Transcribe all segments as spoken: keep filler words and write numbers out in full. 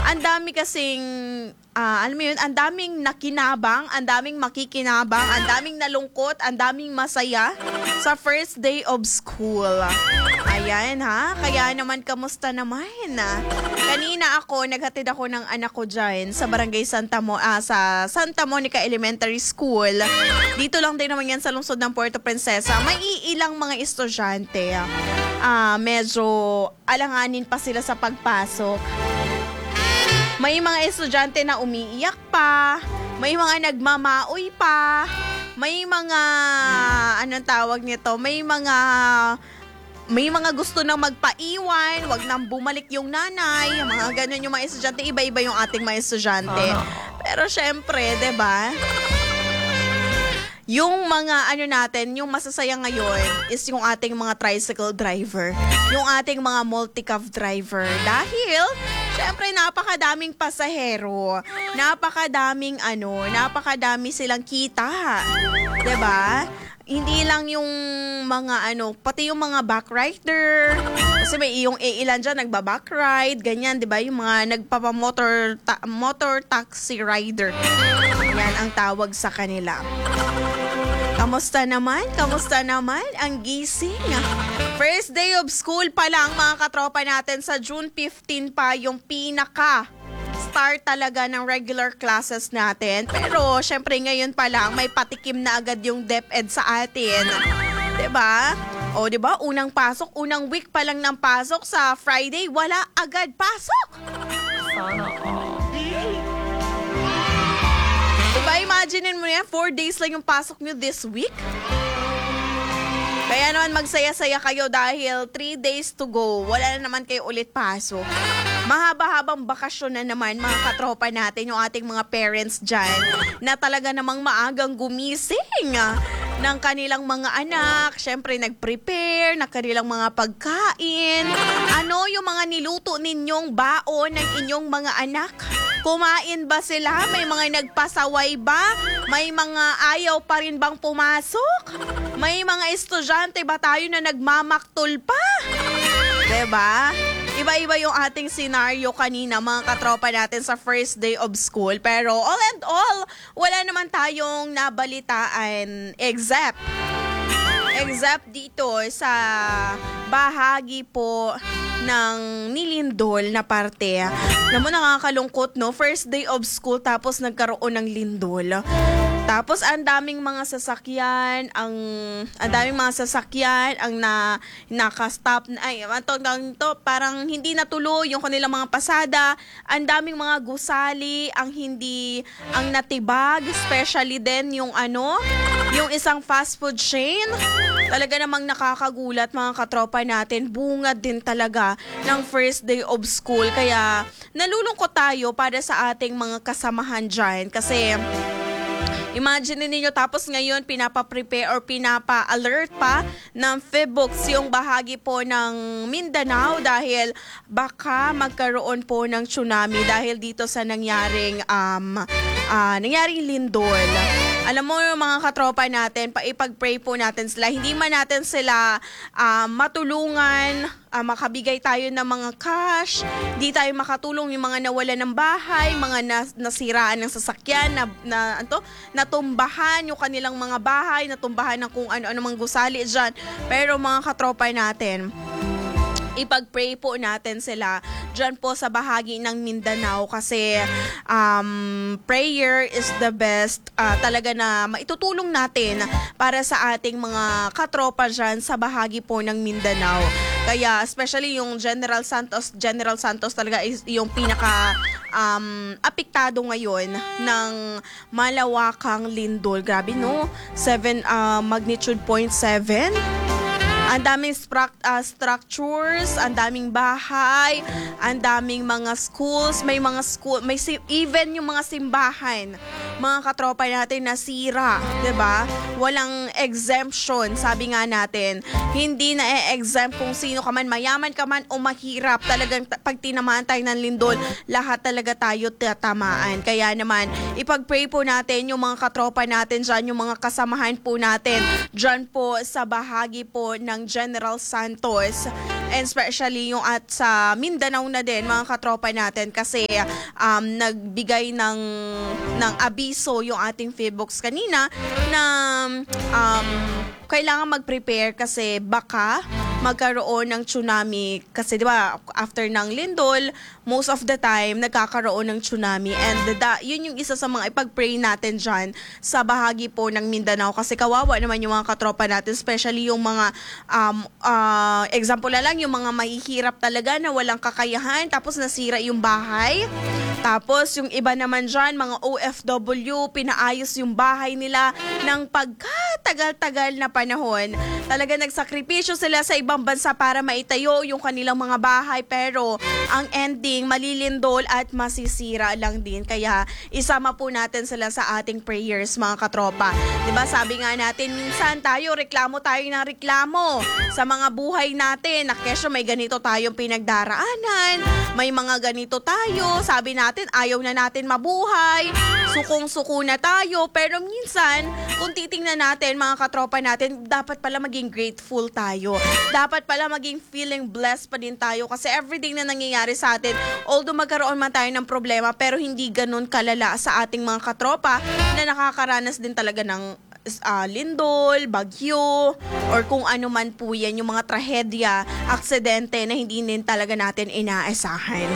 ang dami kasing, ah, alam mo yun, ang daming nakinabang, ang daming makikinabang, ang daming nalungkot, ang daming masaya sa first day of school. Ayan ha, kaya naman kamusta naman? Kanina ako, naghatid ako ng anak ko dyan sa Barangay Santa Mo, ah, sa Santa Monica Elementary School. Dito lang din naman yan sa lungsod ng Puerto Princesa. May iilang mga estudyante. Ah, medyo alanganin pa sila sa pagpasok. May mga estudyante na umiiyak pa, may mga nagmamaoy pa, may mga anong tawag nito, may mga may mga gusto nang magpaiwan, wag nang bumalik yung nanay, mga ganun yung mga estudyante, iba-iba yung ating mga estudyante. Uh-huh. Pero syempre, 'di ba? Yung mga ano natin, yung masasaya ngayon is yung ating mga tricycle driver, yung ating mga multi-cab driver. Dahil, syempre, napakadaming pasahero, napakadaming ano, napakadami silang kita. 'Di ba? Hindi lang yung mga ano, pati yung mga backrider. Kasi may yung ilan dyan nagba-backride, ganyan, 'di ba? Yung mga nagpapa-motor ta- motor taxi rider. Yan ang tawag sa kanila. Kamusta naman? Kamusta naman ang gising? First day of school pa lang mga katropa natin, sa June fifteenth pa yung pinaka start talaga ng regular classes natin. Pero syempre ngayon pa lang may patikim na agad yung DepEd sa atin. 'Di ba? O 'di ba? Unang pasok, unang week pa lang ng pasok sa Friday, wala agad pasok. Sana all. Diba, imagine mo yan, four days lang yung pasok nyo this week. Kaya naman magsaya-saya kayo dahil three days to go. Wala na naman kayo ulit pasok. Mahaba-habang bakasyon na naman mga katropa natin, yung ating mga parents dyan, na talaga namang maagang gumising ng kanilang mga anak. Siyempre, nag-prepare ng kanilang mga pagkain. Ano yung mga niluto ninyong baon ng inyong mga anak? Kumain ba sila? May mga nagpasaway ba? May mga ayaw pa rin bang pumasok? May mga estudyante ba tayo na nagmamaktol pa? Diba? Iba-iba yung ating scenario kanina mga katropa natin sa first day of school. Pero all and all, wala naman tayong nabalitaan except except dito sa bahagi po ng nilindol na parte. Alam mo, nakakalungkot, no? First day of school tapos nagkaroon ng lindol. Tapos ang daming mga sasakyan, ang ang daming mga sasakyan ang na naka-stop na, ay, matong to, parang hindi natuloy yung kanilang mga pasada. Ang daming mga gusali ang hindi ang natibag, especially din yung ano, yung isang fast food chain. Talaga namang nakakagulat mga katropa natin. Bungad din talaga ng first day of school. Kaya nalulungkot tayo para sa ating mga kasamahan dyan. Kasi imagine niyo, tapos ngayon pinapa-prepare or pinapa-alert pa ng PHIVOLCS yung bahagi po ng Mindanao dahil baka magkaroon po ng tsunami dahil dito sa nangyaring um, uh, nangyaring lindol. Alam mo yung mga katropa natin, paipag-pray po natin sila. Hindi man natin sila uh, matulungan, uh, makabigay tayo ng mga cash, hindi tayo makatulong yung mga nawala ng bahay, mga nas- nasiraan ng sasakyan, na, na, ano, natumbahan yung kanilang mga bahay, natumbahan ng kung ano-ano mga gusali dyan. Pero mga katropa natin, ipag-pray po natin sila dyan po sa bahagi ng Mindanao kasi um, prayer is the best uh, talaga na maitutulong natin para sa ating mga katropa dyan sa bahagi po ng Mindanao. Kaya especially yung General Santos, General Santos talaga is yung pinaka um, apektado ngayon ng malawakang lindol. Grabe, no? seven uh, magnitude point seven. Ang daming spra- uh, structures, ang daming bahay, ang daming mga schools, may mga school, may si- even yung mga simbahan, mga katropa natin nasira, 'di ba? Walang exemption, sabi nga natin. Hindi na e-exempt kung sino ka man, mayaman ka man o mahirap. Talagang t- pag tinamaan tayo ng lindol, lahat talaga tayo tatamaan. Kaya naman, ipag-pray po natin yung mga katropa natin dyan, yung mga kasamahan po natin dyan po sa bahagi po ng General Santos And especially yung at sa Mindanao na din, mga katropa natin, kasi um, nagbigay ng, ng abiso yung ating Feebox kanina na um, kailangan mag-prepare kasi baka magkaroon ng tsunami kasi 'di ba after ng lindol most of the time nagkakaroon ng tsunami, and da, yun yung isa sa mga ipag-pray natin dyan sa bahagi po ng Mindanao kasi kawawa naman yung mga katropa natin, especially yung mga um, uh, example na lang yung mga mahihirap talaga na walang kakayahan tapos nasira yung bahay, tapos yung iba naman dyan mga O F W pinaayos yung bahay nila ng pagkatagal-tagal na panahon, talaga nagsakripisyo sila sa ibang bansa para maitayo yung kanilang mga bahay, pero ang ending malilindol at masisira lang din. Kaya isama po natin sila sa ating prayers, mga katropa. 'Di ba sabi nga natin minsan tayo reklamo tayo ng reklamo sa mga buhay natin. Na kesyo may ganito tayong pinagdaraanan, may mga ganito tayo, sabi natin ayaw na natin mabuhay, sukong-suko na tayo, pero minsan kung titingnan natin mga katropa natin, dapat pala maging grateful tayo. Dapat pala maging feeling blessed pa din tayo kasi everything na nangyayari sa atin, although magkaroon man tayo ng problema, pero hindi ganun kalala sa ating mga katropa na nakakaranas din talaga ng uh, lindol, bagyo, or kung ano man po yan, yung mga trahedya, aksidente na hindi din talaga natin inaasahan.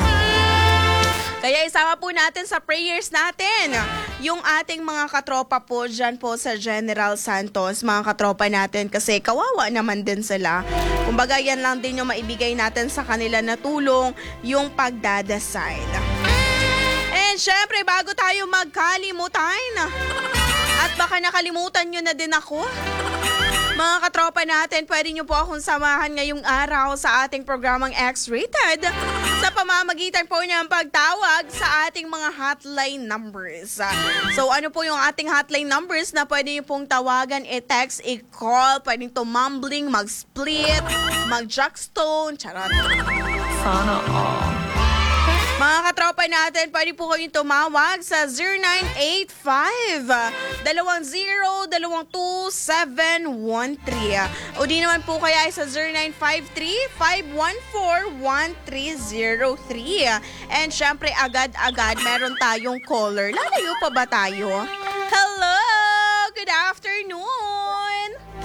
Kaya isama po natin sa prayers natin yung ating mga katropa po dyan po sa General Santos, mga katropa natin, kasi kawawa naman din sila. Kumbaga yan lang din yung maibigay natin sa kanila na tulong, yung pagdadasal. And syempre bago tayo magkalimutan, at baka nakalimutan nyo na din ako, mga katropa natin, pwede nyo po akong samahan ngayong araw sa ating programang X-Rated sa pamamagitan po ng pagtawag sa ating mga hotline numbers. So ano po yung ating hotline numbers na pwede nyo pong tawagan, i-text, i-call, pwedeng tumambling, mag-split, mag-jackstone, charot. Sana all. Mga katropa natin, pwede po kayong tumawag sa zero nine eight five, two zero, two two, seven one three. O di naman po kaya sa zero nine five three, five one four, one three zero three. And syempre, agad-agad meron tayong caller. Lalayo pa ba tayo? Hello! Good afternoon!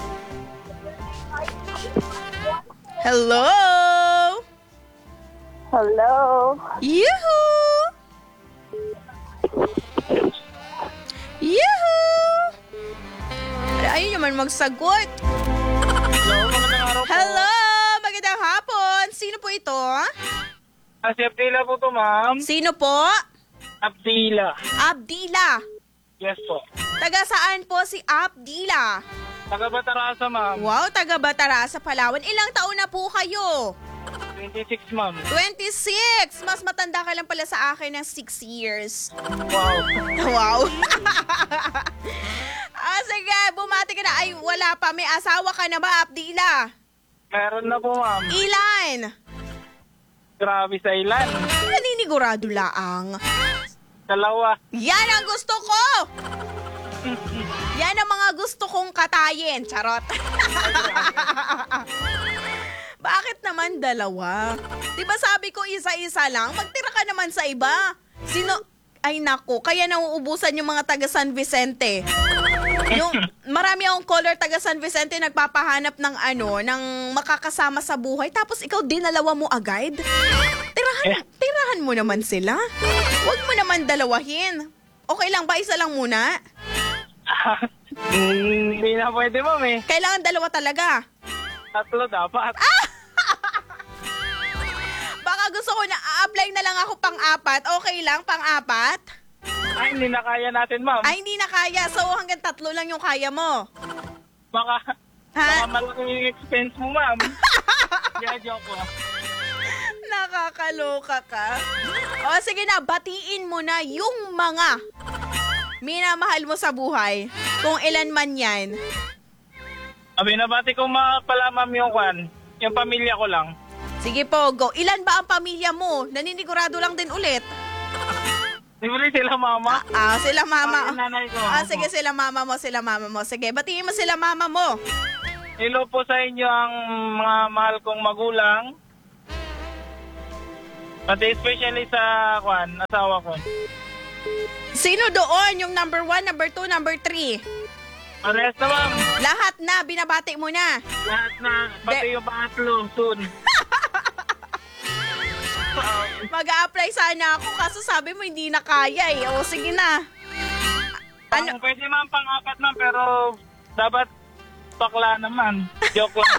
Hello! Hello. Yoo-hoo! Yoo-hoo! Ayun naman magsagot. Hello, magandang araw po. Hello! Magandang hapon. Sino po ito? Ah, si Abdila po to, ma'am. Sino po? Abdila. Abdila. Yes po. Taga saan po si Abdila? Taga Batarasa, ma'am. Wow, taga Batarasa, Palawan. Ilang taon na po kayo? twenty-six, ma'am. twenty-six! Mas matanda ka lang pala sa akin ng six years. Wow. Wow. Ah, sige, bumati ka na. Ay, wala pa. May asawa ka na ba, Abdila? Meron na po, ma'am. Ilan? Grabe sa ilan. Naninigurado laang. Dalawa. Yan ang gusto ko! Yan ang mga gusto kong katayin. Charot. Bakit naman dalawa? Diba sabi ko isa-isa lang? Magtira ka naman sa iba. Sino? Ay nako, kaya nauubusan yung mga taga San Vicente. Yung marami akong caller taga San Vicente nagpapahanap ng ano, ng makakasama sa buhay, tapos ikaw dinalawa mo agad. Tirahan, tirahan mo naman sila. Huwag mo naman dalawahin. Okay lang ba? Isa lang muna? Mm, Hindi na pwede, ma'am eh. Kailangan dalawa talaga. Tatlo dapat. Baka gusto ko na a-apply na lang ako pang-apat. Okay lang, pang-apat? Ay, hindi na kaya natin, ma'am. Ay, hindi na kaya. So, hanggang tatlo lang yung kaya mo. Baka, Ha? baka malaking yung expense mo, ma'am. Yeah, joke ko. Nakakaloka ka. O, sige na, batiin mo na yung mga minamahal mo sa buhay. Kung ilan man yan. Abi, nabati ko mga pala, ma'am, yung kwan. Yung pamilya ko lang. Sige po, go. Ilan ba ang pamilya mo? Naninigurado lang din ulit. Siyempre sila, mama. Ah, sila mama. Ay, nanay ko. Ah, sige, sila mama mo, sila mama mo. Sige, batiin mo sila mama mo. Hello po sa inyo ang mga mahal kong magulang. Pati especially sa kwan, asawa ko. Sino doon? Yung number one, number two, number three? Parehas na ma'am. Lahat na, binabati mo na. Lahat na, pati De- yung pangatlo, soon. Mag-a-apply sana ako kaso sabi mo hindi na kaya eh. O sige na. Ano? Ano? Pwede ma'am pang-apat ma'am, pero dapat bakla naman. Joke lang.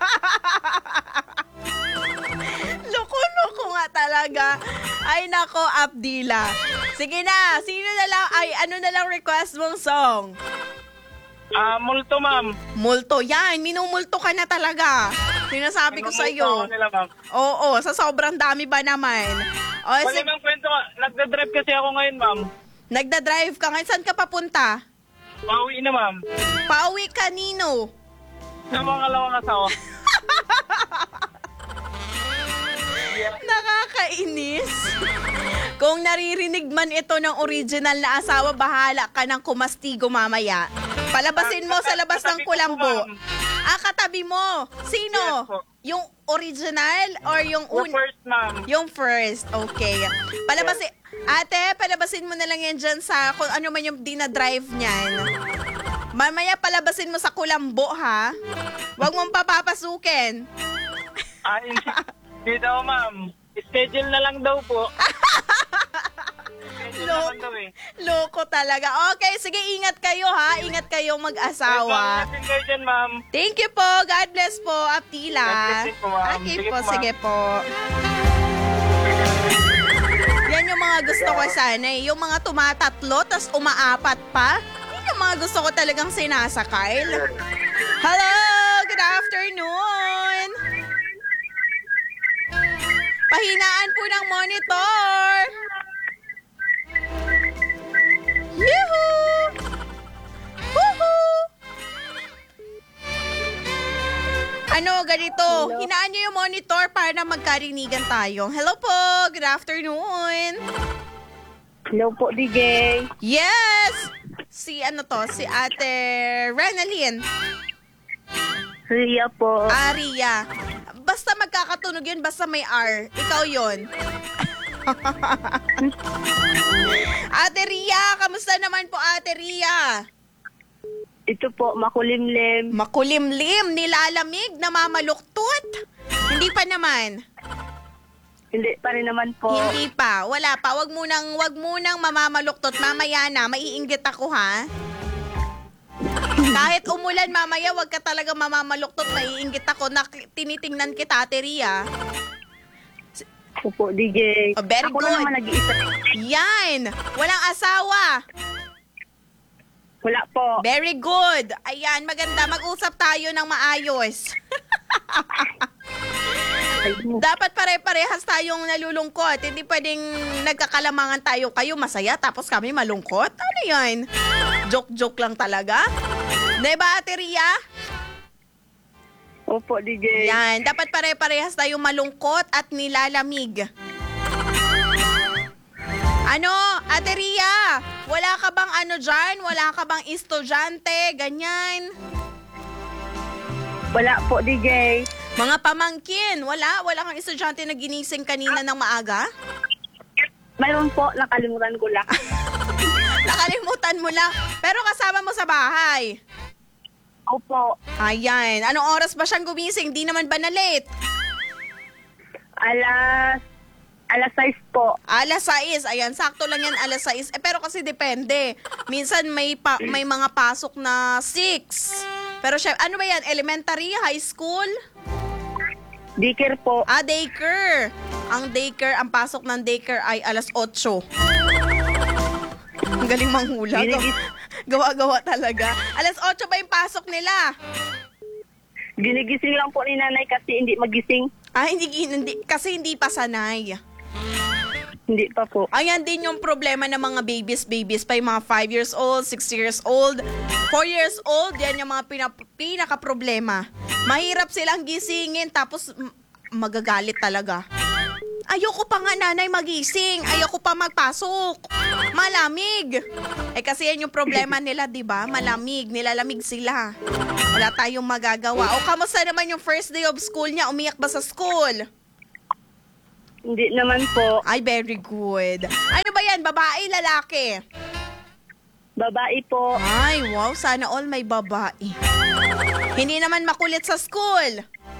Loko-loko nga talaga. Ay nako, Abdila. Sige na, sino na lang, ay ano na lang request mong song? Ah, multo ma'am. Multo, yan. Minumulto ka na talaga. Sinasabi ko sa Minumulto iyo. ako nila ma'am. Oo, sa sobrang dami ba naman? O, Wala si- ma'am kwento ka. Nagda-drive kasi ako ngayon ma'am. nagda-drive ka ngayon. Saan ka papunta? Pauwi na ma'am. Pauwi kanino? Sa mga lawang asawa. Nakakainis. Kung naririnig man ito ng original na asawa, bahala ka ng kumastigo mamaya. Palabasin mo sa labas ng kulambo. Ah, katabi mo. Sino? Yes po. Yung original or yung The un... first ma'am. Yung first. Okay. Palabasin... Ate, palabasin mo na lang yan dyan sa kung ano man yung dinadrive niyan. Mamaya palabasin mo sa kulambo, ha? Huwag mong papapasukin. Ah, hindi, hindi daw ma'am. Schedule na lang daw po. Schedule Lo- naman daw eh. Loko talaga. Okay, sige, ingat kayo, ha? Ingat kayo mag-asawa. Natin kayo dyan ma'am. Thank you po. God bless po, Aptila. God bless din po, ma'am. Okay Sige po, po, ma'am. sige po. Yan yung mga gusto ko sana eh. Yung mga tumatatlo, tas umaapat pa. Yun yung mga gusto ko talagang sinasakay. Hello! Good afternoon! Pahinaan po ng monitor! Yoo-hoo! Woohoo! Ano, ganito. Hinaan niyo yung monitor para magkarinigan tayo. Hello po. Good afternoon. Hello po, D J. Yes! Si ano to? Si Ate Renalyn. Ria po. Aria. Basta magkakatunog yun, basta may R. Ikaw yun. Ate Ria, kamusta naman po Ate Ria? Ito po, makulimlim. Makulimlim, nilalamig, namamaluktot. Hindi pa naman. Hindi pa rin naman po. Hindi pa. Wala pa. Wag munang, wag munang mamamaluktot. Mamaya na, maiinggit ako ha. Kahit umulan mamaya, wag ka talaga mamamaluktot. Maiinggit ako. Na, tinitingnan kita, Ate Ria. Opo, D J. Oh, very Ako good. lang naman nag-iisa. Yan! Walang asawa. Wala po. Very good. Ayan, maganda. Mag-usap tayo ng maayos. Dapat pare-parehas tayong nalulungkot. Hindi pwedeng nagkakalamangan tayo kayo masaya tapos kami malungkot. Ano yan? Joke-joke lang talaga. Diba, Ate Ria? Opo, D J. Yan. Dapat pare-parehas tayong malungkot at nilalamig. Ano, Ate Ria? Wala ka bang ano dyan? Wala ka bang estudyante? Ganyan. Wala po, D J. Mga pamangkin, wala? Wala kang estudyante na ginising kanina ng maaga? Mayroon po, nakalimutan ko lang. Nakalimutan mo lang. Pero kasama mo sa bahay. Opo. Ayan. Anong oras ba siyang gumising? Di naman ba na late? Alas, alas sais po. Alas sais. Ayan, sakto lang yan alas sais. Eh, pero kasi depende. Minsan may pa, may mga pasok na six. Pero syem- ano ba yan? Elementary? High school? Dikir po. Ah, daycare. Ang daycare, ang pasok ng daycare ay alas otso. Ang galing manghula. Ginigis- Gawa-gawa talaga. Alas otso ba yung pasok nila? Ginigising lang po ni nanay kasi hindi magising. Ah, hindi, hindi kasi hindi pa sanay. Hindi pa po. Ayan din yung problema ng mga babies, babies pa yung mga five years old, six years old, four years old, yan yung mga pina, pinaka-problema. Mahirap silang gisingin tapos m- magagalit talaga. Ayoko pa nga nanay magising. Ayoko pa magpasok. Malamig. Eh kasi yan yung problema nila, di ba? Malamig. Nilalamig sila. Wala tayong magagawa. O kamusta naman yung first day of school niya? Umiyak ba sa school? Hindi naman po. Ay, very good. Ano ba yan? Babae, lalaki? Babae po. Ay, wow. Sana all may babae. Hindi naman makulit sa school.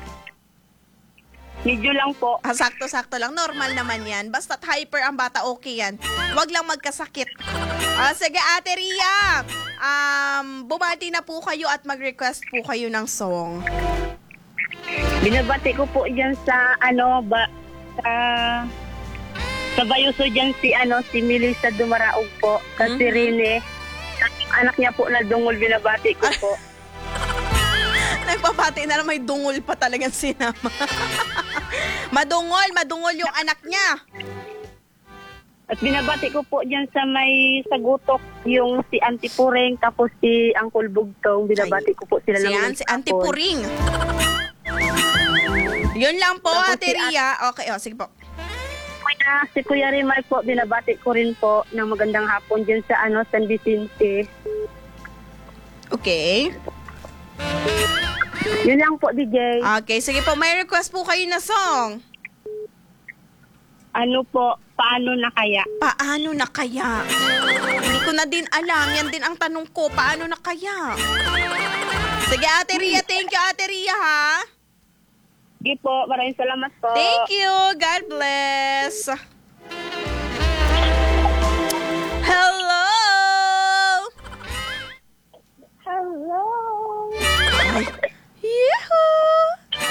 Medyo lang po. Ah, sakto-sakto lang. Normal naman yan. Basta't hyper ang bata, okay yan. Huwag lang magkasakit. Ah, sige, Ate Ria. Um, bumati na po kayo at mag-request po kayo ng song. Binabati ko po dyan sa ano ba sa sa Bayuso dyan si ano si Melissa Dumaraog po kasi Mhm. Rene. Anak niya po na dungol, binabati ko po. Nagpapati na lang may dungol pa talagang sinama. madungol, madungol yung anak niya. At binabati ko po dyan sa may sagutok yung si Auntie Pureng tapos si Uncle Bugtong. Binabati ko po sila Si, ng An, si Auntie Puring. Yun lang po, Tapos Ate si At- Ria. Okay, oh, sige po. Kuya, si Kuya Rimar po, binabati ko rin po ng magandang hapon dyan sa ano San Vicente. Okay. Yun lang po, D J. Okay, sige po. May request po kayo na song. Ano po, paano na kaya? Paano na kaya? Hindi ko na din alam. Yan din ang tanong ko. Paano na kaya? Sige, Ate Ria. Thank you, Ate Ria, ha? Sige po, maraming salamat po. Thank you. God bless. Hello! Hello! Yahoo!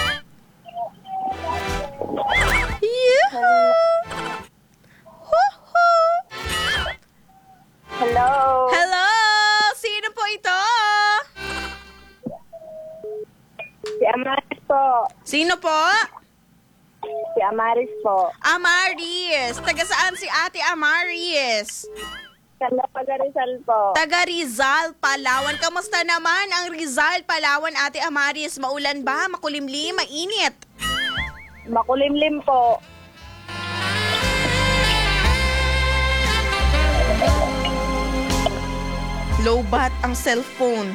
Yahoo! Woohoo! Hello! Hello! Sino po ito? Si Amaris po. Sino po? Si Amaris po. Amaris. Taga saan si Ate Amaris? Kanda Pagarizal po. Taga Rizal, Palawan. Kamusta naman ang Rizal, Palawan, Ate Amaris? Maulan ba? Makulimlim? Mainit? Makulimlim po. Lowbat ang cellphone.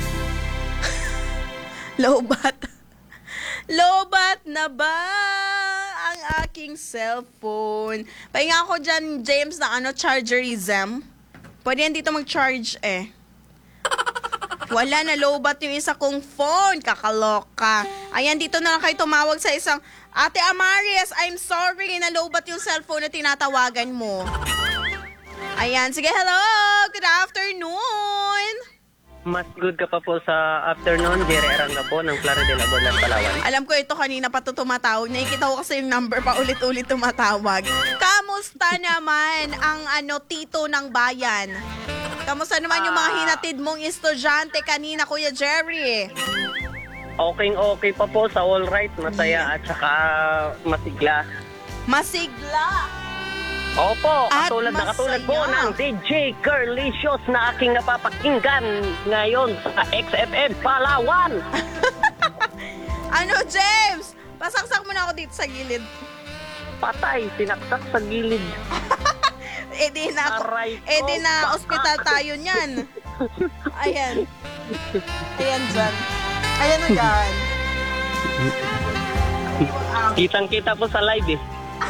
Lowbat. Lowbat na ba ang aking cellphone? Pahinga ako dyan, James, na ano, chargerism. Pwede yan dito mag-charge eh. Wala na, lowbat yung isa kong phone. Kakaloka. Ayan, dito na lang kayo tumawag sa isang, Ate Amaris, I'm sorry na lowbat yung cellphone na tinatawagan mo. Ayan, sige, hello! Good afternoon! Mas good ka pa po sa afternoon, Jerry Aranga po ng Clara de la Bordas, Palawan. Alam ko ito kanina pa to tumatawag. Nakikita ko kasi yung number pa ulit-ulit tumatawag. Kamusta naman ang ano tito ng bayan? Kamusta naman yung mga hinatid mong estudyante kanina, Kuya Jerry? Okay, okay pa po sa all right, masaya at saka masigla. Masigla! Opo, At katulad na katulad po masaya. ng D J Curlicious na aking napapakinggan ngayon sa X F M Palawan. Ano, James? Pasaksak mo na ako dito sa gilid. Patay, sinaksak sa gilid. Eh di na, Aray ko, eh di na baka. ospital tayo niyan. Ayan. Ayan dyan. Ayan na dyan. Kitang-kita po sa live eh.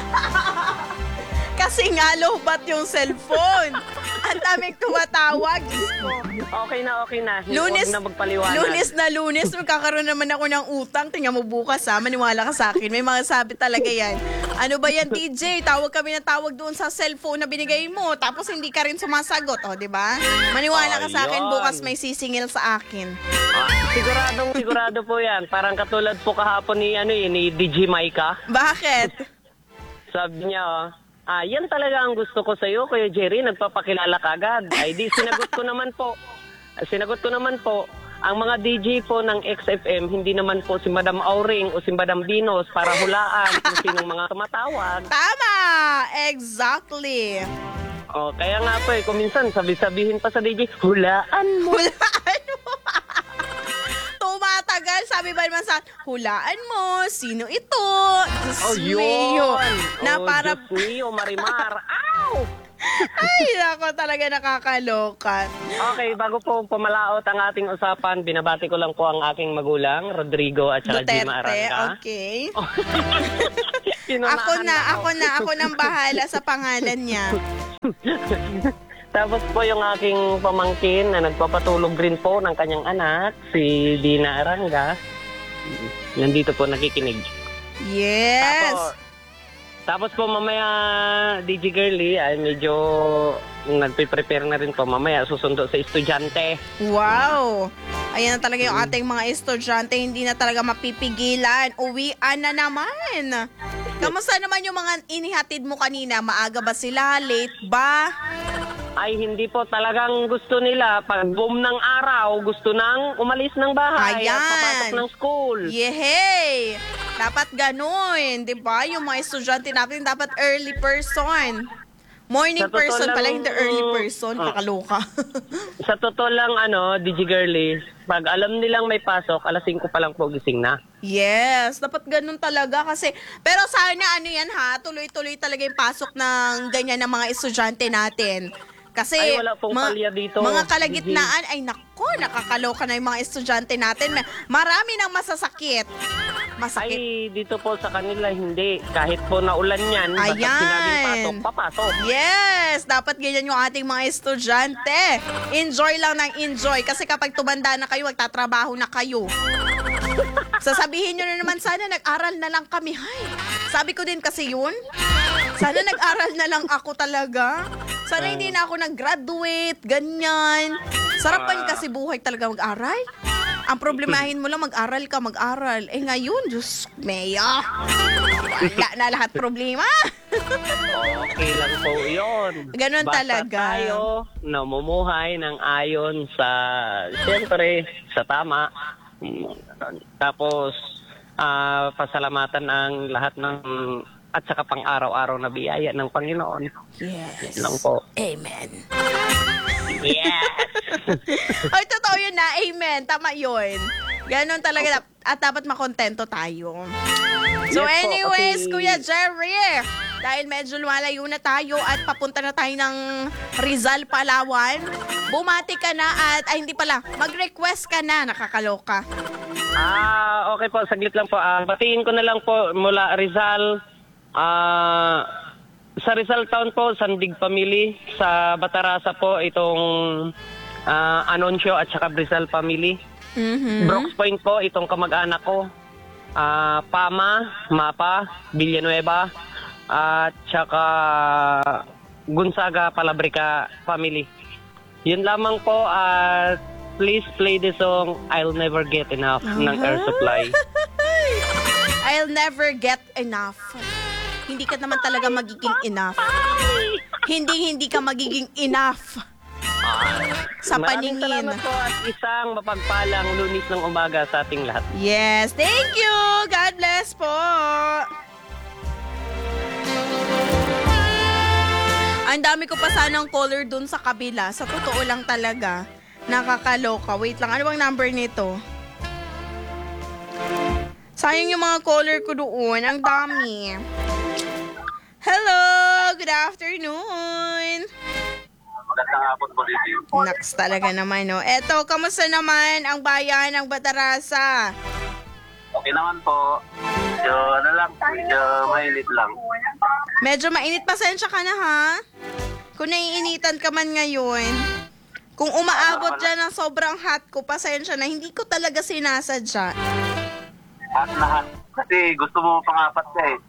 Kasi nga lowbat yung cellphone. Ang daming tumatawag. Diyos ko. Okay na, okay na. Lunes, Huwag na magpaliwanag. lunes na lunes, magkakaroon naman ako ng utang. Tingnan mo bukas ha, maniwala ka sa akin. May mga sabi talaga yan. Ano ba yan, T J? Tawag kami na tawag doon sa cellphone na binigay mo. Tapos hindi ka rin sumasagot, o, di ba? Maniwala ka sa akin, Ayun. bukas may sisingil sa akin. Ah, siguradong sigurado po yan. Parang katulad po kahapon ni, ano, eh, ni D J Maika. Bakit? Sabi niya, oh, ah, yan talaga ang gusto ko sa'yo, Kuya Jerry, nagpapakilala ka agad. Ay di, sinagot ko naman po. Sinagot ko naman po, ang mga D J po ng X F M, hindi naman po si Madam Auring o si Madam Dinos para hulaan kung sinong mga tumatawag. Tama! Exactly. O, kaya nga po eh, kung minsan sabi-sabihin pa sa D J, hulaan mo. Hulaan mo. Tumatagal sabi ba naman sa, hulaan mo, sino ito? Diyos Oh, mio. yun. Na oh, para, Diyos mio, Marimar. Ow! ay, nako, talaga nakakaloka. Okay, bago po pumalaot ang ating usapan, binabati ko lang po ang aking magulang, Rodrigo at saka Gima Duterte, Aranga. okay. Pinunahan Ako na, ako. ako na, ako nang bahala sa pangalan niya. Tapos po yung aking pamangkin na nagpapatulog rin po ng kanyang anak, si Dina Aranga. Nandito po nakikinig. Yes. Tapos, tapos po mamaya, D J Girlie, ay medyo nagpe-prepare na rin po. Mamaya susundo sa estudyante. Wow! Ayan na talaga yung ating mga estudyante, hindi na talaga mapipigilan. Uwian na naman. Kamusta naman yung mga inihatid mo kanina? Maaga ba sila? Late ba? Ay, hindi po talagang gusto nila. Pag boom ng araw, gusto nang umalis ng bahay Ayan. at papasok ng school. Yehey! Dapat ganun, di ba? Yung mga estudyante natin dapat early person. Morning Sa totoo person lang, pala, hindi early person. ah. Kakaloka. Sa totoo lang, ano, D J Girlie, pag alam nilang may pasok, alas singko pa lang po gising na. Yes, dapat ganun talaga kasi. Pero sana ano yan ha, tuloy-tuloy talaga yung pasok ng ganyan ng mga estudyante natin. Kasi Ay, wala pong palya dito, mga kalagitnaan, ay nako, nakakaloka na yung mga estudyante natin. Marami nang masasakit. Masakit. Ay, dito po sa kanila, hindi. Kahit po naulan yan, basta Ayan. sinabing pasok, papasok. Yes, dapat ganyan yung ating mga estudyante. Enjoy lang ng enjoy kasi kapag tumanda na kayo, magtatrabaho na kayo. Sasabihin nyo na naman, sana nag-aral na lang kami. Hay, sabi ko din kasi yun. Sana nag-aral na lang ako talaga. Sana hindi na ako nag-graduate, ganyan. Sarapan kasi buhay talaga mag-aral. Ang problemahin mo lang, mag-aral ka, mag-aral. Eh ngayon, Diyos, Mea. Wala na lahat problema. Okay lang po yun. Ganun Basta talaga. tayo namumuhay ng ayon sa, siyempre, sa tama. Mm, Tapos, ah, pasalamatan ang lahat ng at saka pang araw-araw na biyaya ng Panginoon. Yes. Yan lang po. Amen. Yes! Ay, totoo yun na. Amen. Tama yun. Ganon talaga. At dapat makontento tayo. So Yes po, anyways, kasi- Kuya Jerry, dahil medyo lumalayo na tayo at papunta na tayo ng Rizal, Palawan, bumati ka na at, ay hindi pala, mag-request ka na, nakakaloka. Ah, okay po, saglit lang po. Ah, batiin ko na lang po mula Rizal. Ah, sa Rizal Town po, Sandig Family. Sa Batarasa po, itong ah, Anunsyo at saka Rizal Family. Mhm. Brooks Point po, itong kamag-anak ko. Ah, Pama, Mapa, Villanueva, at saka Gonzaga, Palabrica Family. Yun lamang po at please play the song I'll Never Get Enough ng Air Supply. I'll never get enough. Hindi ka naman talaga magiging enough. Hindi, hindi ka magiging enough. Sa Maraming paningin. salamat po at isang mapagpalang lunis ng umaga sa ating lahat. Yes, thank you. God bless po. Ang dami ko pa sanang caller dun sa kabila. Sa totoo lang talaga. Nakakaloka. Wait lang, ano bang number nito? Sayang yung mga caller ko doon. Ang dami. Hello, good afternoon. Magandang hapon po, Didi. Naks talaga naman, no? Eto, kamusta naman ang bayan ng Batarasa? Okay naman po. Medyo ano lang, medyo mainit lang. Medyo mainit, pasensya ka na, ha? Kung naiinitan ka man ngayon, kung umaabot dyan ng sobrang hot ko, pasensya na, hindi ko talaga sinasadya. At lahat. Kasi gusto mo pangapat ka eh.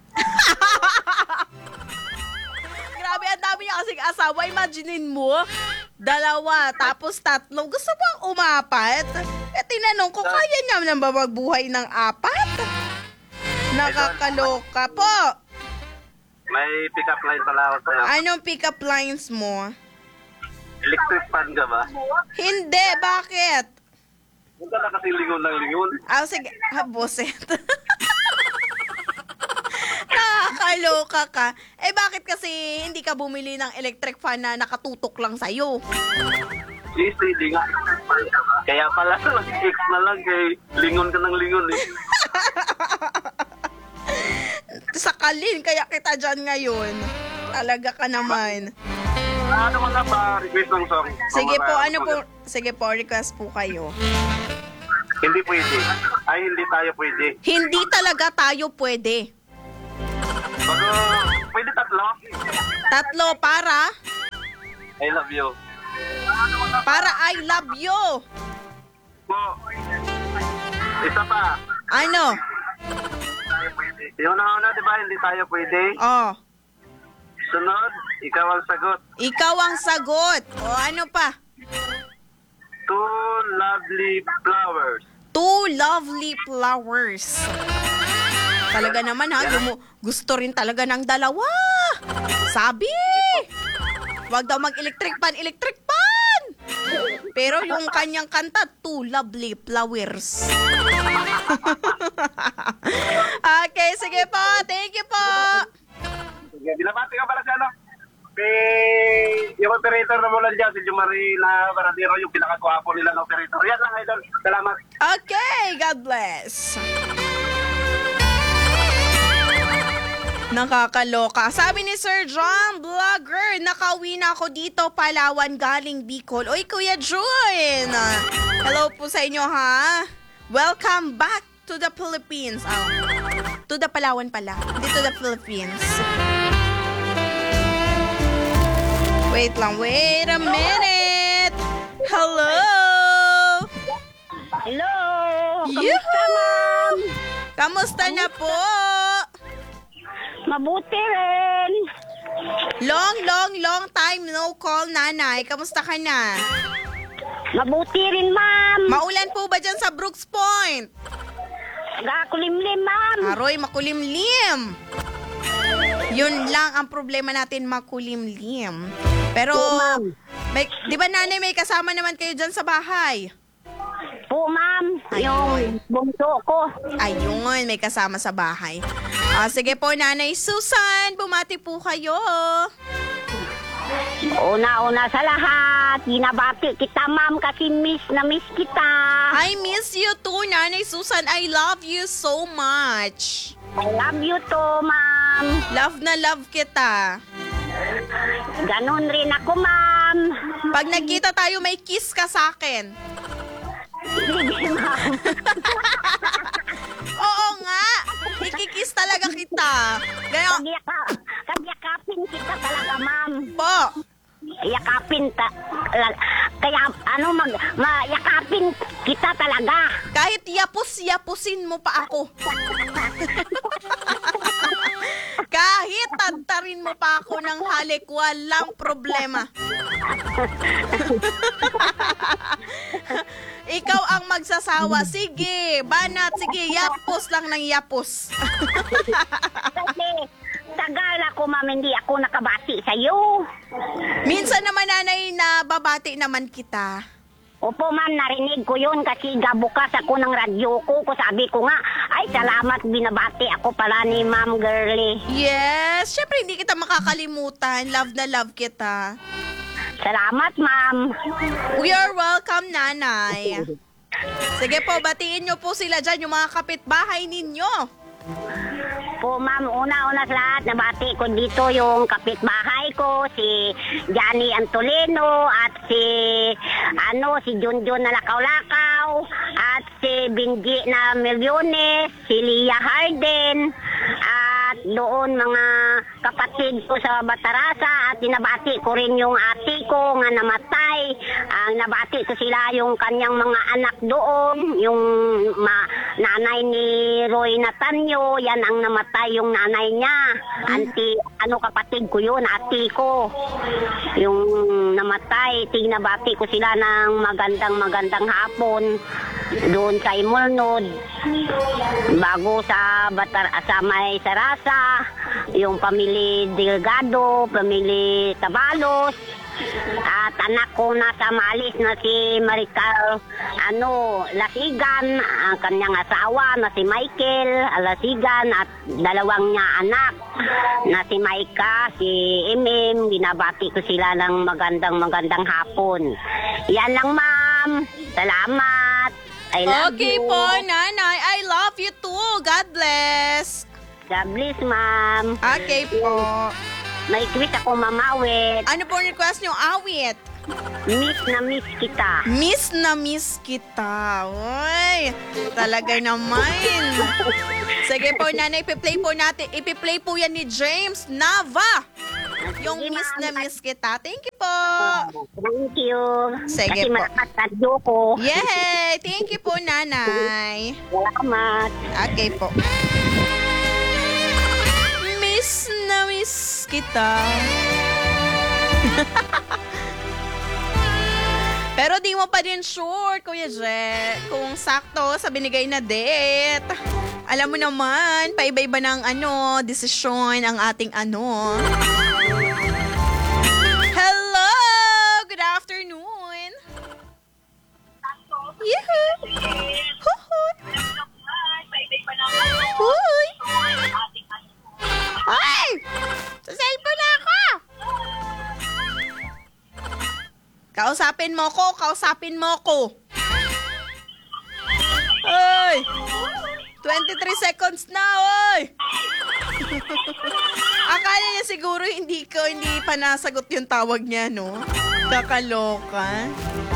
Grabe, ang dami niya kasing asawa. Imaginein mo, dalawa, tapos tatlo. Gusto mo ang umapat? Eh, tinanong ko, kaya niya na ba magbuhay ng apat? Nakakaloka po. May pick-up line pala ako sa'yo. Anong pick-up lines mo? Electric fan ka ba? Hindi, bakit? Huwag ka na kasi lingon ng lingon. Ah, sige. Ah, boset. ah, Nakakaloka ka. Eh bakit kasi hindi ka bumili ng electric fan na nakatutok lang sa'yo? Yes, hindi nga. Kaya pala, nag-X na lang kay lingon ka ng lingon eh. Sakalin, kaya kita dyan ngayon. Talaga ka naman. Ano mga pa, request ng song? Sige po, Mga- ano po? Sige po, request po kayo. Hindi pwede. Ay, hindi tayo pwede. Hindi talaga tayo pwede. Bago, pwede tatlo? Tatlo para, I love you. para I love you. Po. Isa pa. Ano? Yung nauna, di ba, hindi tayo pwede? Oh, Sunod, ikaw ang sagot. ikaw ang sagot. O ano pa? Two lovely flowers. Two lovely flowers. Talaga naman ha, gumu- gusto rin talaga ng dalawa. Sabi! Wag daw mag-electric pan, electric pan! Pero yung kanyang kanta, two lovely flowers. Okay, sige po. Thank you po. Sige, binabati ka para sa ano? Kay yung operator na mula dyan, si Jumari na Baradero, yung pinakagwapo nila ng operator. Yan lang, idol. Salamat. Okay, God bless. Nakakaloka. Sabi ni Sir John, vlogger, nakauwi na ako dito, Palawan, galing Bicol. Oy, Kuya Jun. Hello po sa inyo, ha? Welcome back to the Philippines. Oh, to the Palawan pala. Dito the Philippines. Wait lang, wait a minute. Hello. Hello! Yuhu! Kamusta na po? Mabuti rin. Long, long, long time no call, nanay. Kamusta ka na? Mabuti rin, ma'am. Maulan po ba dyan sa Brooks Point? Nagakulimlim, ma'am. Aroy, makulimlim. Yun lang ang problema natin, makulimlim. Pero, may, di ba nanay, may kasama naman kayo dyan sa bahay? Po, ma'am. Yung bunso ko. Ayun, may kasama sa bahay. Ah, sige po, Nanay Susan, bumati po kayo. Una-una sa lahat, ginabati kita, ma'am, kasi miss na miss kita. I miss you too, Nanay Susan. I love you so much. I love you too, ma'am. Love na love kita. Ganon rin ako, ma'am. Pag nagkita tayo, may kiss ka sa akin. Sige, ma'am. Oo nga, ikikiss talaga kita. Gaya Kagyaka, kagyakapin kita talaga, ma'am. po. Yakapin ta, la- kaya ano mag, mayakapin kita talaga. Kahit yapus-yapusin mo pa ako. Kahit tantarin mo pa ako ng halik, walang problema. Ikaw ang magsasawa. Sige, banat, sige, yapos lang ng yapos. Kasi tagal ako, ma'am, hindi ako nakabati sa'yo. Minsan naman, nanay, na babati naman kita. Opo, ma'am, narinig ko yun kasi gabukas ako ng radyo ko. Ko sabi ko nga, ay salamat, binabati ako pala ni Ma'am Girlie. Yes, syempre hindi kita makakalimutan. Love na love kita. Salamat, ma'am. We are welcome, nanay. Sige po, batiin nyo po sila dyan, yung mga kapitbahay ninyo. Po, ma'am, una-una sa lahat, nabati ko dito yung kapitbahay ko, si Johnny Antolino, at si, ano, si Junjun na Lakaw-Lakaw, at si Benji na Milyones, si Lia Harden, at doon mga kapatid ko sa Batarasa, at dinabati ko rin yung ate ko nga namatay. Ang nabati ko sila yung kanyang mga anak doon, yung ma- nanay ni Roy Natanyo, yan ang namatay yung nanay niya. Anti, ano kapatid ko yun, ate ko. Yung namatay, tinabati ko sila ng magandang magandang hapon doon sa Imulnod. Bago sa Batar sa may Sarasa, yung pamilya Delgado, pamilya Tabalos, at anak ko nasa maalis na si Maricar ano, Lasigan, ang kanyang asawa na si Michael Lasigan at dalawang niya anak na si Maika, si Emem. Binabati ko sila ng magandang magandang hapon. Yan lang, ma'am. Salamat. I love Okay you. po, nanay. I love you too. God bless. God bless, ma'am. Okay po. May quiz ako mamawit. Ano po request nyo? Awit. Miss na miss kita. Miss na miss kita. Uy, talaga naman. Sige po, nanay, ipi-play po natin. Ipi-play po yan ni James Nava. Yung Sige, miss ma'am. na miss kita. Thank you po. Thank you. Sige Kasi po. malakas radyo ko. Yay! Thank you po, nanay. Salamat. Okay po. Miss na miss kita. Pero di mo pa din sure, Kuya Je, kung sakto sa binigay na date. Alam mo naman, paiba-iba ng ano, desisyon ang ating ano. Hello! Good afternoon! Yehoo! Huhuy! Huy! Ay! Sa cellphone na ako! Kausapin mo ko, kausapin mo ko. Ay! twenty-three seconds na, oy! Akala niya siguro hindi ko, hindi pa nasagot yung tawag niya, no? Kakaloka.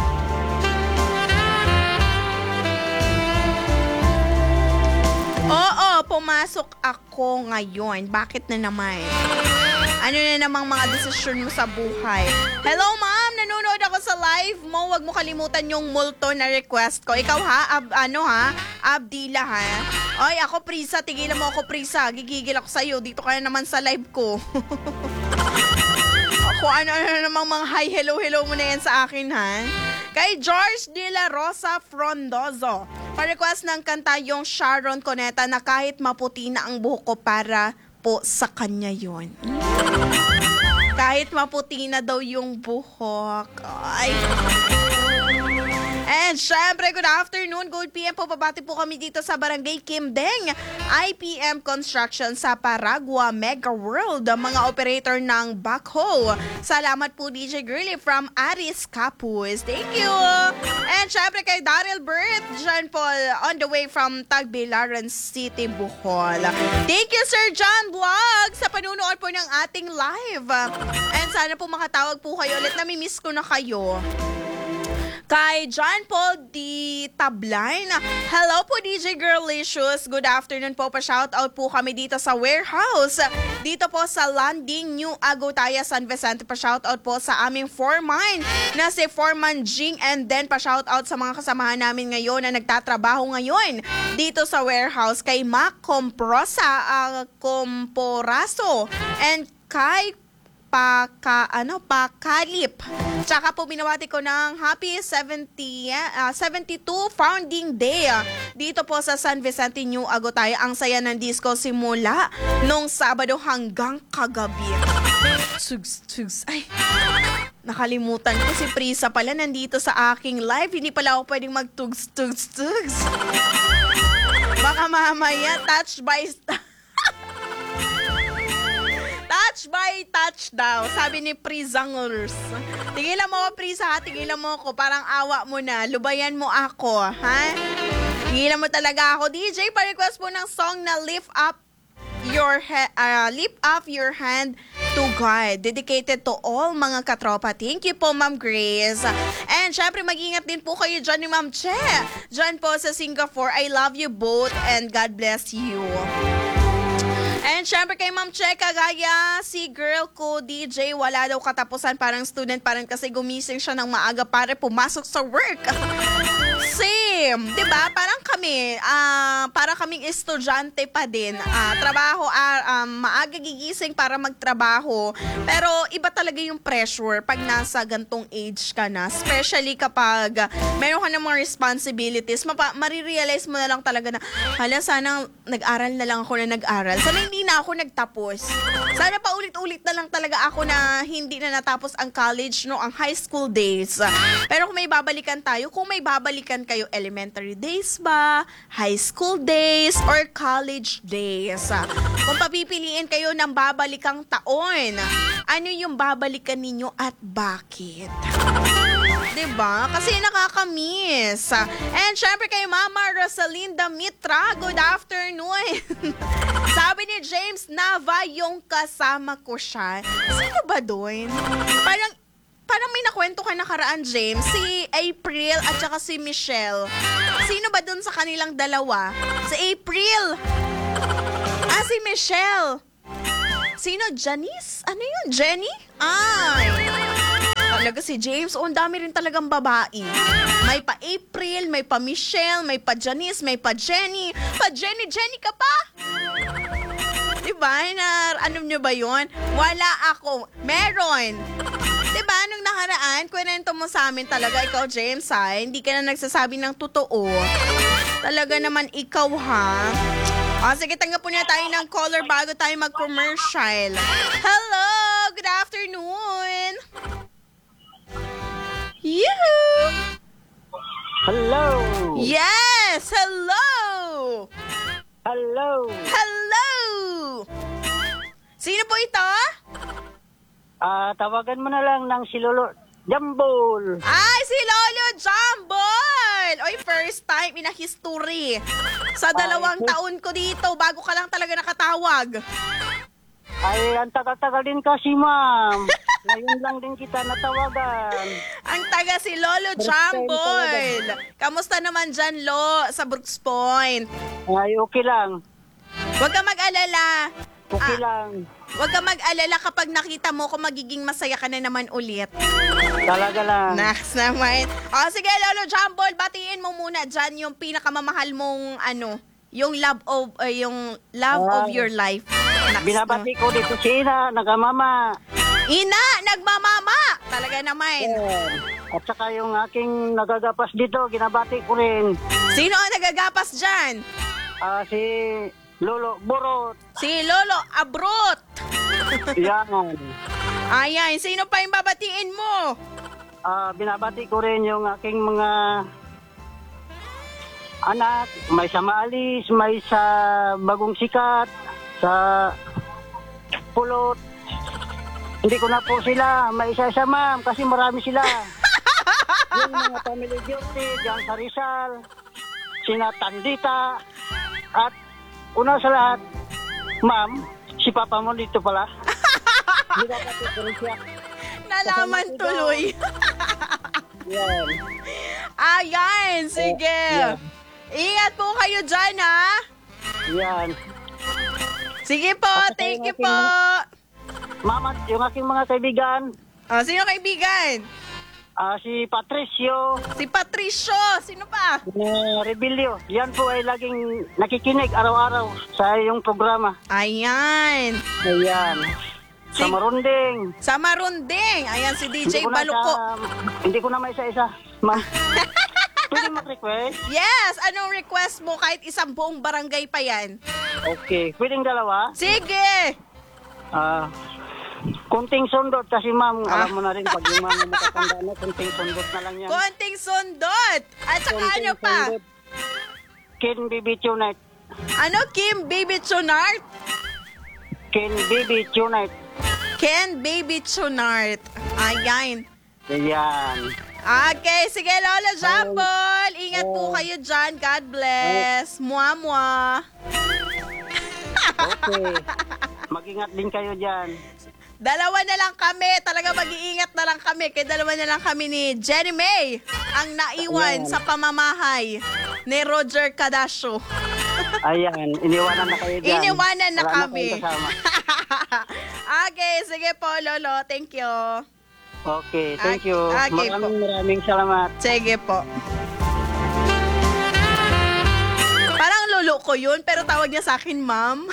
Oo, pumasok ako ngayon. Bakit na naman? Ano na namang mga desisyon mo sa buhay? Hello, ma'am! Nanonood ako sa live mo. Huwag mo kalimutan yung multo na request ko. Ikaw ha? Ab, ano ha? Abdila ha? Ay, ako Prisa. Tigilan mo ako Prisa. Gigigil ako sa'yo. Dito ka na naman sa live ko. Ako ano-ano namang mga hi, hello, hello mo na yan sa akin ha? Kay George De La Rosa Frondozo. Pa-request ng kanta yung Sharon Cuneta na kahit maputi na ang buhok ko para po sa kanya yon. Kahit maputi na daw yung buhok. Ay. And syempre, good afternoon, good P M po. Pabati po kami dito sa Barangay Kimdeng, I P M Construction sa Paragua, Mega World, mga operator ng backhoe. Salamat po D J Girly from Aris Capus. Thank you. And syempre kay Daryl Burt, John Paul, on the way from Tagbilaran City, Bohol. Thank you, Sir John Vlog, sa panunood po ng ating live. And sana po makatawag po kayo ulit. Namimiss ko na kayo. Kay John Paul D. Tabline. Hello po D J Girlicious. Good afternoon po. Pa-shoutout po kami dito sa warehouse. Dito po sa Landing, New Agutaya, San Vicente. Pa-shoutout po sa aming foreman na si Foreman Jing. And then pa-shoutout sa mga kasamahan namin ngayon na nagtatrabaho ngayon dito sa warehouse. Kay Mac Comprosa uh, Comporaso and kay Paka, ano, Pakalip. Tsaka po binawati ko ng happy seventy, uh, seventy-two founding day uh, dito po sa San Vicente, New Agutaya. Ang saya ng disco simula nung Sabado hanggang kagabi. Tugs, tugs. Ay, nakalimutan ko si Prisa pala nandito sa aking live. Hindi pala ako pwedeng mag-tugs, tugs, tugs. Baka mamaya touch by touch by touch daw, sabi ni Prizangers. Tigilan mo ako, Priza, ha? Tigilan mo ako. Parang awa mo na. Lubayan mo ako, ha? Tigilan mo talaga ako. D J, pa-request po ng song na Lift Up Your he- uh, Lift Up Your Hand to God. Dedicated to all mga katropa. Thank you po, Ma'am Grace. And syempre, mag-ingat din po kayo dyan ni Ma'am Che. Dyan po sa Singapore. I love you both and God bless you. And syempre kay Ma'am Che, kagaya si girl ko, D J, wala daw katapusan, parang student, parang kasi gumising siya ng maaga para pumasok sa work. Si same, 'di ba? Parang kami, ah, para kaming estudyante pa din. Ah, trabaho, ah, um, maaga gigising para magtrabaho. Pero iba talaga yung pressure pag nasa gantong age ka na, especially kapag ah, meron ka ng mga responsibilities. Mapa, marirealize mo na lang talaga na, hala, sana nag-aral na lang ako na nag-aral. Sana hindi na ako nagtapos. Sana paulit-ulit na lang talaga ako na hindi na natapos ang college, no, ang high school days. Pero kung may babalikan tayo, kung may babalikan kayo, elementary days ba, high school days, or college days, kung papipiliin kayo ng babalikang taon, ano yung babalikan ninyo at bakit? Diba? Kasi nakakamiss. And syempre kay Mama Rosalinda Mitra, good afternoon. Sabi ni James Nava, yung kasama ko siya. Sino ba doon? Parang, parang may nakwento ka nakaraan, James. Si April at saka si Michelle. Sino ba doon sa kanilang dalawa? Si April. Ah, si Michelle. Sino? Janice? Ano yun? Jenny? Ay. Talaga si James, oh, ang dami rin talagang babae. May pa April, may pa Michelle, may pa Janice, may pa Jenny. Pa Jenny, Jenny ka pa? Diba? Na, ano nyo ba yun? Wala ako. Meron. Diba? Nung nakaraan, kwento mo sa amin talaga, ikaw James ha, hindi ka na nagsasabi ng totoo. Talaga naman ikaw ha. O, sige, tanggap po na tayo ng caller bago tayo mag-commercial. Hello! Good afternoon! Yoo! Hello! Yes! Hello! Hello! Hello! Sino po ito? Ah, tawagan mo na lang ng si Lolo Jambol. Ay, si Lolo Jambol! Oy, first time in a history. Sa dalawang Ay, taon ko dito, bago ka lang talaga nakatawag. Ay, ang tagal-tagal din kasi, ma'am. Ngayon lang din kita natawagan. Ang taga si Lolo First time Jambol. Kamusta naman dyan, Lo, sa Brooks Point? Ay, okay lang. Huwag ka mag-alala. Okay Ah, lang. Huwag ka mag-alala kapag nakita mo kung magiging masaya ka na naman ulit. Talaga lang. Next naman. O, sige, Lolo Jambol, batiin mo muna dyan yung pinakamamahal mong, ano, yung love of, uh, yung love Ah. of your life. Next, Binabati ko dito si Ina, nagamama. Ina, nagmamama! Talaga naman. Ayan. At saka yung aking nagagapas dito, ginabati ko rin. Sino ang nagagapas dyan? Ah, si Lolo Borot. Si Lolo Abrot. Yan. Ayan, sino pa yung babatiin mo? Ah, binabati ko rin yung aking mga anak. May sa Maalis, may sa Bagong Sikat, sa Pulot. Hindi ko na po sila may isa-isa, ma'am, kasi marami sila. Yung mga family duty, dyan sa Rizal, sina Tandita, at una sa lahat, ma'am, si Papa mo dito pala. Binabati ko rin siya. Nalaman Kasama ko tuloy. Yan. Ayan, sige. Yeah. Ingat po kayo dyan, ha? Yan. Sige po, At saka thank yung you po. aking- Mama, yung aking mga kaibigan, Oh, sino kaibigan? ah, si Patricio, Si Patricio. Sino pa? na Rebelio, yan po ay laging nakikinig araw-araw sa iyong programa. Ayan. Ayan. Sa Si- Marunding. Sa Marunding. Ayan si D J Hindi ko na Baluko. sa- hindi ko na may isa-isa. Ma'am. Pwede mag-request? Yes, anong request mo kahit isang buong barangay pa yan? Okay. Pwedeng dalawa? Sige. Ah, kunting sundot kasi ma'am, Ah. alam mo na rin pag yung mga matatanda na, kunting sundot na lang yan. Konting sundot. At saka Kunting ano pa? sundot. Ken Bibi Tonight. Ano, Kim Baby Chunart? Ken Bibi Tonight. Ken Baby Chunart. Ayan. Ayan. Okay, sige Lola Jambol. Ingat po kayo dyan. God bless. Mua mua. Okay. Mag-ingat din kayo dyan. Dalawa na lang kami. Talaga mag-iingat na lang kami. Kaya dalawa na lang kami ni Jenny May ang naiwan Ayan. sa pamamahay ni Roger Cadasio. Ayan, iniwanan na kayo dyan. Iniwanan na Wala kami. kayong kasama. Okay, sige po Lolo. Thank you. Okay, thank you. Okay po. Maraming maraming salamat. Sige po. lolo ko yun, pero tawag niya sa akin, ma'am.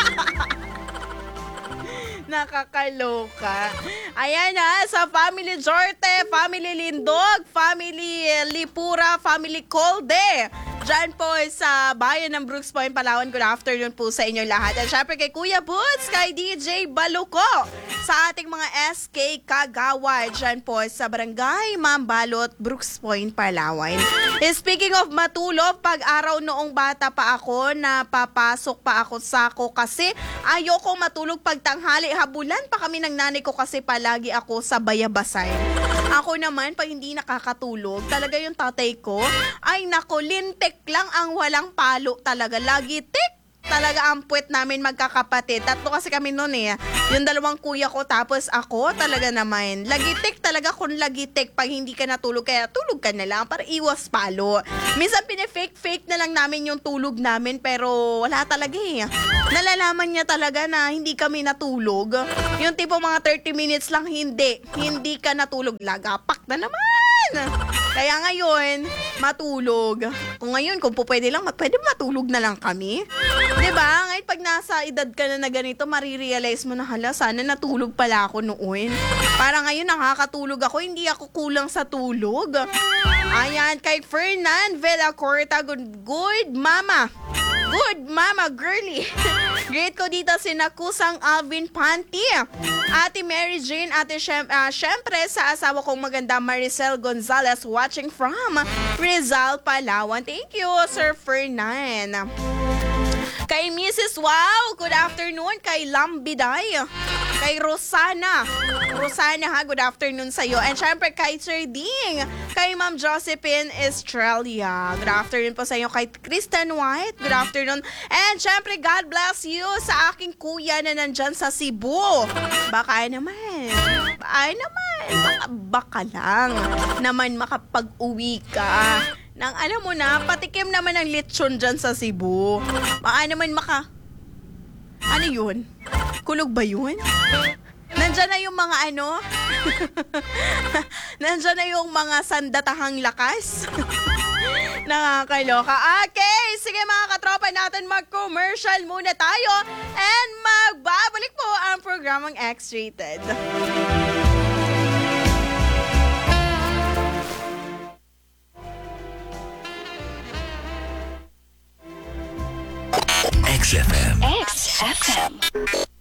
Nakakaloka. Ayan na, sa Family Jorte, Family Lindog, Family Lipura, Family Colde. Diyan po sa bayan ng Brooks Point, Palawan. Good afternoon po sa inyo lahat. At syempre kay Kuya Boots, kay D J Baluko, sa ating mga S K Kagawad. Diyan po sa Barangay Mambalot, Brooks Point, Palawan. Speaking of matulog, pag-araw noong bata pa ako, napapasok pa ako sako kasi ayoko matulog pag tanghali. Habulan pa kami ng nanay ko kasi palagi ako sa bayabasan. Ako naman, pag hindi nakakatulog, talaga yung tatay ko, ay nako, lintik lang ang walang palo talaga. Lagi tik talaga ang puwet namin magkakapatid. Tatlo kasi kami noon eh. Yung dalawang kuya ko tapos ako talaga naman. Lagitik talaga kung lagitik pag hindi ka natulog. Kaya tulog ka na lang para iwas palo. Minsan pinefake-fake na lang namin yung tulog namin pero wala talaga eh. Nalalaman niya talaga na hindi kami natulog. Yung tipo mga thirty minutes lang hindi. Hindi ka natulog. Lagapak na naman. Kaya ngayon, matulog. Kung ngayon, kung po pwede lang, pwede matulog na lang kami. Diba? Ngayon, pag nasa edad ka na na ganito, marirealize mo na, hala, sana natulog pala ako noon. Para ngayon, nakakatulog ako, hindi ako kulang sa tulog. Ayan, kay Fernan Villacorta, good, good mama. Good mama, girly. Great ko dito si Nakusang Alvin Panty. Ate Mary Jane, ate syem, uh, syempre sa asawa kong maganda Maricel Gonzalez watching from Rizal, Palawan. Thank you, Sir Fernan. Kay Missus Wow, good afternoon. Kay Lambiday. Kay Rosana. Rosana ha, good afternoon sa'yo. And syempre kay Sir Ding. Kay Ma'am Josephine Estrella. Good afternoon po sa'yo. Kay Kristen White, good afternoon. And syempre God bless you sa aking kuya na nandyan sa Cebu. Baka naman. Baka naman. Baka, baka lang naman makapag-uwi ka. Nang alam mo na, patikim naman ng lechon dyan sa Cebu. Baka naman maka... Ano yun? Kulog ba yun? Nandyan na yung mga ano? Nandyan na yung mga sandatahang lakas? Nakakaloka. Okay, sige mga katropa natin, mag-commercial muna tayo and magbabalik po ang programang X-Rated.